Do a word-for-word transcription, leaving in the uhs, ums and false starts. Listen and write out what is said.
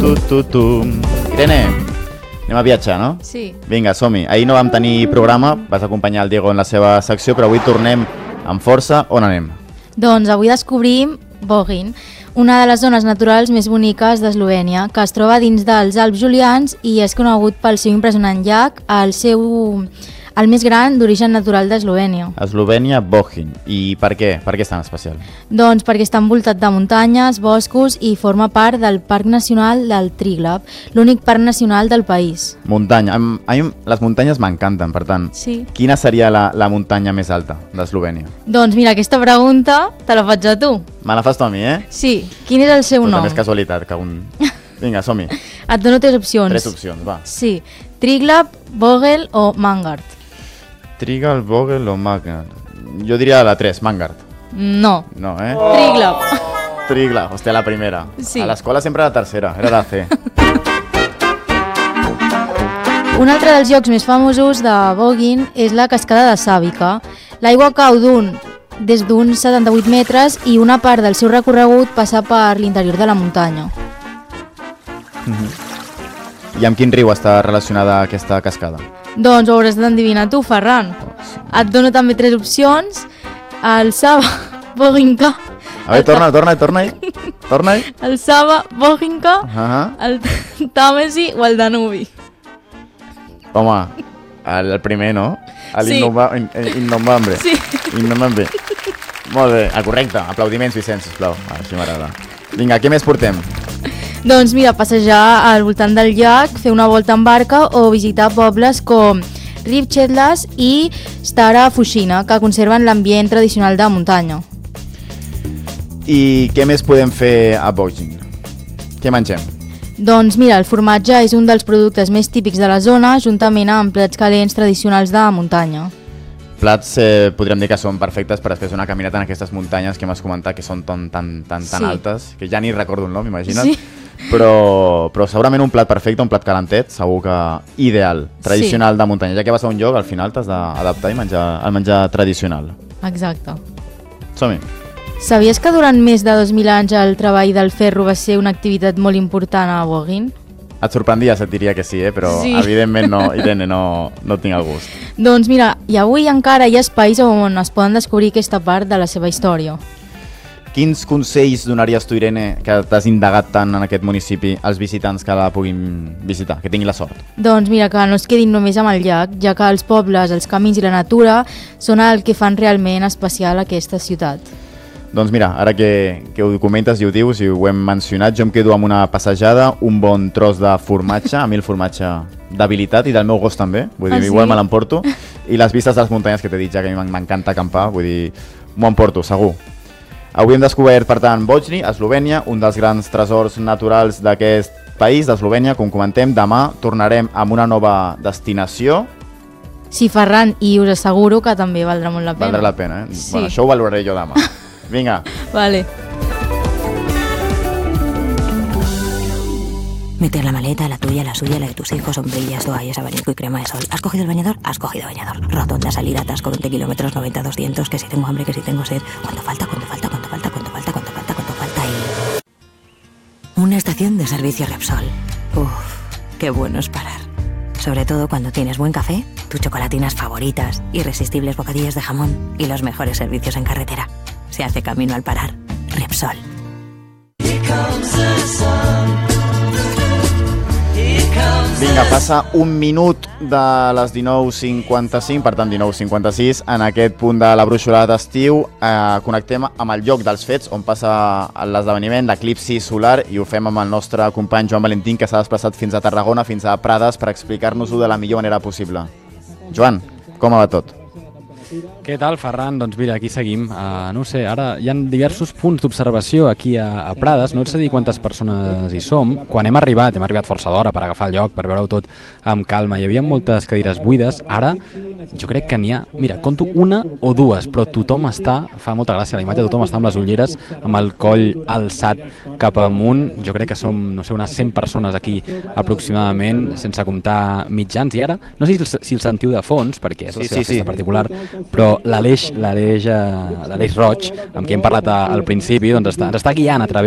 tu, tu, tu. Irene, anem a viatjar, no? Sí. Vinga, som-hi. Ahir no vam tenir programa, vas acompanyar el Diego en la seva secció, però avui tornem amb força. On anem? Doncs avui descobrim Bohinj, una de les zones naturals més boniques d'Eslovènia, que es troba dins dels Alps Julians i és conegut pel seu impressionant llac, el seu el més gran d'origen natural d'Eslovènia. Eslovènia, Bohinj. I per què? Per què és tan especial? Doncs perquè està envoltat de muntanyes, boscos i forma part del Parc Nacional del Triglav, l'únic parc nacional del país. Muntanya. A mi les muntanyes m'encanten, per tant. Sí. Quina seria la, la muntanya més alta d'Eslovènia? Doncs mira, aquesta pregunta te la faig a tu. Me la fas tu a mi, eh? Sí. Quin és el seu Però nom? també és casualitat que un... Vinga, som-hi. Et dono tres opcions. Tres opcions, va. Sí. Triglav, Bohinj o Mangart. Triglav, Bohinj o Mangart? Jo diria la tres, Mangart. No. No, eh? Triglav. Triglav, hòstia, la primera. Sí. A l'escola sempre la tercera, era la C. Un altre dels llocs més famosos de Bohinj és la cascada de Savica. L'aigua cau d'un des d'uns setanta-vuit metres i una part del seu recorregut passa per l'interior de la muntanya. I amb quin riu està relacionada aquesta cascada? Doncs ho hauràs d'endevinar tu, Ferran. Et dono també tres opcions. El Sava, Bohinjka. A veure, torna, torna, torna-hi. Torna-hi. El Sava, Bohinjka, Uh -huh. el Tàmesi o el Danubi. Home, el, el primer, no? Sí. L'innombrable. Sí. Innombrable. Molt bé, el correcte. Aplaudiments, Vicenç, sisplau. Així m'agrada. Vinga, què més portem? Doncs mira, passejar al voltant del llac, fer una volta en barca o visitar pobles com Ribchetlas i Stara Fushina, que conserven l'ambient tradicional de muntanya. I què més podem fer a Bohinj? Què mengem? Doncs mira, el formatge és un dels productes més típics de la zona, juntament amb plats calents tradicionals de muntanya. Plats, eh, podríem dir que són perfectes per després una caminata en aquestes muntanyes que m'has comentat que són tan, tan, tan, tan Sí. altes, que ja ni recordo el nom, imagina't. Sí. Però, però segurament un plat perfecte, un plat calentet, segur que ideal, tradicional de muntanya. Ja que vas a un lloc, al final t'has d'adaptar i menjar el menjar tradicional. Exacte. Som-hi. Sabies que durant més de dos mil anys el treball del ferro va ser una activitat molt important a Bohinj? Et sorprendria si et diria que sí, eh? Però Sí. evidentment no, Irene, no, no tinc el gust. Doncs mira, i avui encara hi ha espais on es poden descobrir aquesta part de la seva història. Quins consells donaries tu, Irene, que t'has indagat tant en aquest municipi, als visitants que la puguin visitar, que tinguin la sort? Doncs mira, que no es quedin només amb el llac, ja que els pobles, els camins i la natura són el que fan realment especial aquesta ciutat. Doncs mira, ara que, que ho comentes i ho dius i ho hem mencionat, jo em quedo amb una passejada, un bon tros de formatge, a mi el formatge d'habilitat i del meu gos també, vull dir, Ah, sí? igual me l'emporto, i les vistes de les muntanyes que t'he dit ja, que a mi m'encanta acampar, vull dir, m'ho emporto, segur. Avui hem descobert, per tant, Bohinj, Eslovènia, un dels grans tresors naturals d'aquest país, d'Eslovènia, com comentem. Demà tornarem amb una nova destinació. Sí, Ferran, i us asseguro que també valdrà molt la pena. Valdrà la pena, eh? Sí. Bueno, això ho valoraré jo demà. Vinga. Vale. Meter la maleta, la tuya, la suya, la de tus hijos, sombrillas, toallas, abanico y crema de sol. ¿Has cogido el bañador? Has cogido bañador. Rotonda, salida, atasco, veinte kilómetros, noventa, doscientos, que si tengo hambre, que si tengo sed. ¿Cuánto falta? ¿Cuánto falta? ¿Cuánto falta? ¿Cuánto falta? ¿Cuánto falta? ¿Cuánto falta? Y... una estación de servicio Repsol. Uf, qué bueno es parar. Sobre todo cuando tienes buen café, tus chocolatinas favoritas, irresistibles bocadillos de jamón y los mejores servicios en carretera. Se hace camino al parar. Repsol. Vinga, passa un minut de les dinou cinquanta-cinc, per tant dinou cinquanta-sis, en aquest punt de la brúixola d'estiu. Eh, connectem amb el lloc dels fets, on passa l'esdeveniment, l'eclipsi solar, i ho fem amb el nostre company Joan Valentín, que s'ha desplaçat fins a Tarragona, fins a Prades, per explicar-nos-ho de la millor manera possible. Joan, com va tot? Què tal, Ferran? Doncs mira, aquí seguim. Uh, no ho sé, ara hi ha diversos punts d'observació aquí a, a Prades. No et sé dir quantes persones hi som. Quan hem arribat, hem arribat força d'hora per agafar el lloc, per veure-ho tot amb calma. Hi havia moltes cadires buides. Ara jo crec que n'hi ha, mira, conto una o dues, però tothom està, fa molta gràcia la imatge, tothom està amb les ulleres, amb el coll alçat cap amunt. Jo crec que som, no sé, unes cent persones aquí aproximadament, sense comptar mitjans. I ara, no sé si el, si el sentiu de fons, perquè és la Sí, seva sí, festa sí. particular, però l'Aleix, l'Aleix, l'Aleix Roig, amb qui hem parlat al principi, doncs està, ens està guiant a través